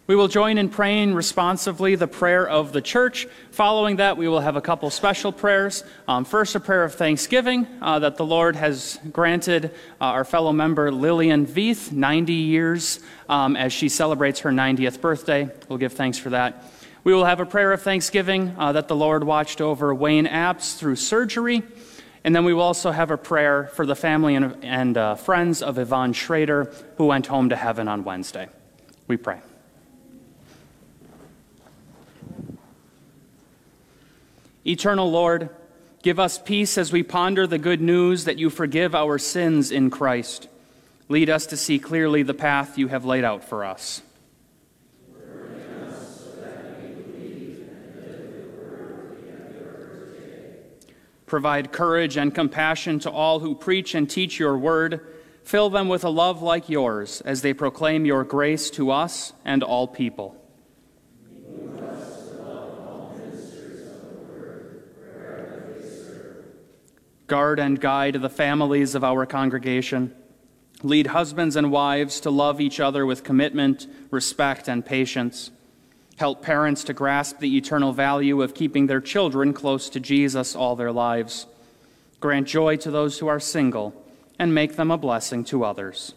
We will join in praying responsively the prayer of the church. Following that, we will have a couple special prayers. First, a prayer of thanksgiving that the Lord has granted our fellow member Lillian Veith 90 years as she celebrates her 90th birthday. We'll give thanks for that. We will have a prayer of thanksgiving that the Lord watched over Wayne Apps through surgery. And then we will also have a prayer for the family and friends of Yvonne Schrader, who went home to heaven on Wednesday. We pray. Eternal Lord, give us peace as we ponder the good news that you forgive our sins in Christ. Lead us to see clearly the path you have laid out for us. Provide courage and compassion to all who preach and teach your word. Fill them with a love like yours as they proclaim your grace to us and all people. Guard and guide the families of our congregation. Lead husbands and wives to love each other with commitment, respect, and patience. Help parents to grasp the eternal value of keeping their children close to Jesus all their lives. Grant joy to those who are single, and make them a blessing to others.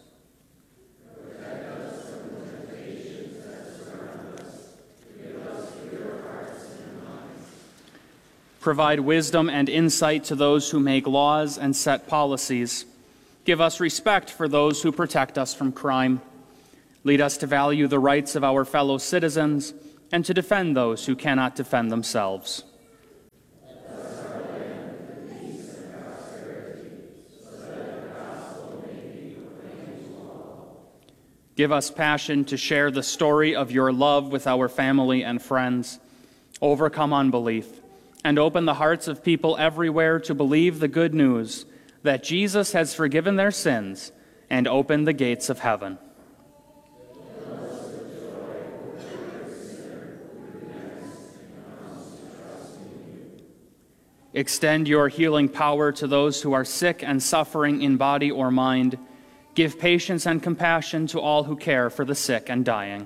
Provide wisdom and insight to those who make laws and set policies. Give us respect for those who protect us from crime. Lead us to value the rights of our fellow citizens and to defend those who cannot defend themselves. Give us passion to share the story of your love with our family and friends. Overcome unbelief and open the hearts of people everywhere to believe the good news that Jesus has forgiven their sins and opened the gates of heaven. Extend your healing power to those who are sick and suffering in body or mind. Give patience and compassion to all who care for the sick and dying.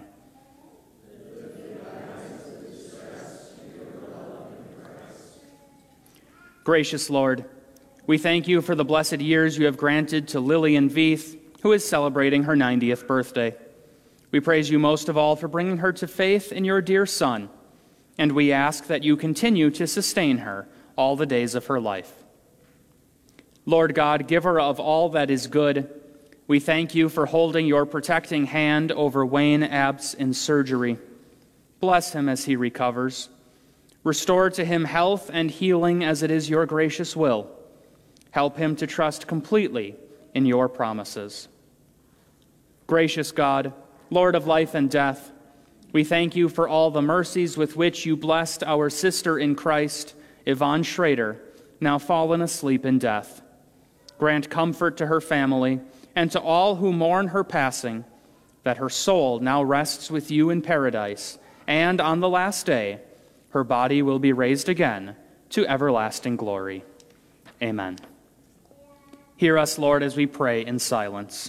Gracious Lord, we thank you for the blessed years you have granted to Lillian Veith, who is celebrating her 90th birthday. We praise you most of all for bringing her to faith in your dear Son, and we ask that you continue to sustain her all the days of her life. Lord God, giver of all that is good, we thank you for holding your protecting hand over Wayne Apps in surgery. Bless him as he recovers. Restore to him health and healing as it is your gracious will. Help him to trust completely in your promises. Gracious God, Lord of life and death, we thank you for all the mercies with which you blessed our sister in Christ, Yvonne Schrader, now fallen asleep in death. Grant comfort to her family and to all who mourn her passing, that her soul now rests with you in paradise, and on the last day, her body will be raised again to everlasting glory. Amen. Hear us, Lord, as we pray in silence.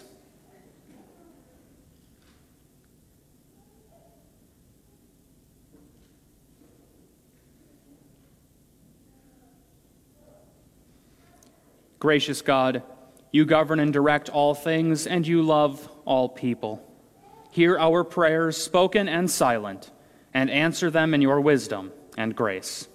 Gracious God, you govern and direct all things, and you love all people. Hear our prayers, spoken and silent, and answer them in your wisdom and grace.